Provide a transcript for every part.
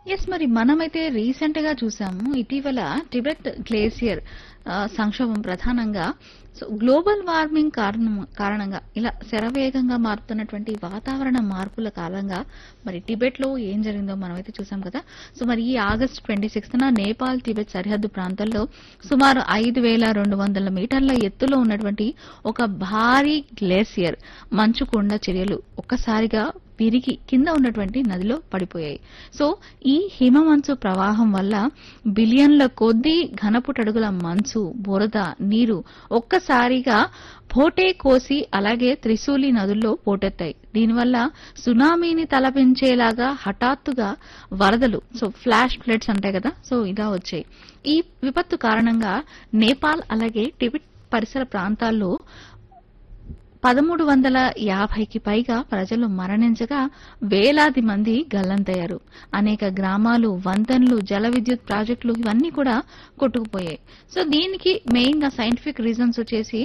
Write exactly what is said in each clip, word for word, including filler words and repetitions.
Yes. మరి మనమైతే రీసెంట్‌గా చూసాము. ఇటీవల టిబెట్ గ్లేసియర్ ఆహ్, సంక్షోభం ప్రధానంగా సో, గ్లోబల్ వార్మింగ్ కారణం కారణంగా ఇలా శరవేగంగా మారుతున్నటువంటి వాతావరణ మార్పుల కారణంగా మరి టిబెట్‌లో ఏం జరిగిందో మనమైతే చూసాం కదా! సో, మరి ఈ ఆగస్టు ఇరవై ఆరున నేపాల్, టిబెట్ సరిహద్దు ప్రాంతాల్లో సుమారు ఐదు వేల రెండు వందల మీటర్ల ఎత్తులో ఉన్నటువంటి ఒక భారీ గ్లేసియర్ మంచు కొండ చర్యలు ఒక్కసారిగా విరిగి కింద ఉన్నటువంటి నదిలో పడిపోయాయి. సో ఈ హిమమంచు ప్రవాహం వల్ల బిలియన్ల కొద్దీ ఘనపుటడుగుల మంచు, బురద, నీరు ఒక్కసారిగా భోటే కోసి అలాగే త్రిశూలి నదుల్లో పోటెత్తాయి. దీనివల్ల సునామీని తలపించేలాగా హఠాత్తుగా వరదలు, సో ఫ్లాష్ ఫ్లడ్స్ అంటాయి కదా, సో ఇలా వచ్చాయి. ఈ విపత్తు కారణంగా నేపాల్ అలాగే టిబెట్ పరిసర ప్రాంతాల్లో పదమూడు వందల యాభైకి పైగా ప్రజలు మరణించగా వేలాది మంది గల్లంతయ్యారు. అనేక గ్రామాలు, వంతెనలు, జల విద్యుత్ ప్రాజెక్టులు ఇవన్నీ కూడా కొట్టుకుపోయాయి. సో దీనికి మెయిన్ గా సైంటిఫిక్ రీజన్స్ వచ్చేసి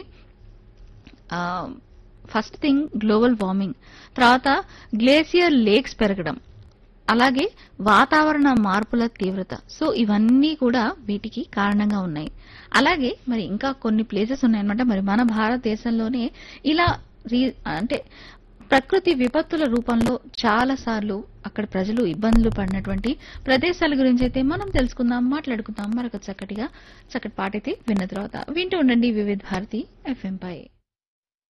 ఫస్ట్ థింగ్ గ్లోబల్ వార్మింగ్, తర్వాత గ్లేసియర్ లేక్స్ పెరగడం, అలాగే వాతావరణ మార్పుల తీవ్రత. సో ఇవన్నీ కూడా వీటికి కారణంగా ఉన్నాయి. అలాగే మరి ఇంకా కొన్ని ప్లేసెస్ ఉన్నాయన్నమాట. మరి మన భారతదేశంలోనే ఇలా రీ అంటే ప్రకృతి విపత్తుల రూపంలో చాలా సార్లు అక్కడ ప్రజలు ఇబ్బందులు పడినటువంటి ప్రదేశాల గురించి అయితే మనం తెలుసుకుందాం, మాట్లాడుకుందాం. మరొక చక్కటిగా చక్కటి పాట అయితే విన్న తర్వాత వింటూ ఉండండి వివిధ భారతి ఎఫ్ఎం పై.